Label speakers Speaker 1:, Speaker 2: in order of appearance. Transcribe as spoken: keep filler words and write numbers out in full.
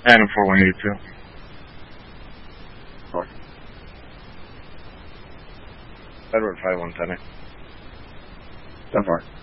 Speaker 1: Adam four one eight two.
Speaker 2: North.
Speaker 1: Edward five one ten eight.
Speaker 2: Denmark.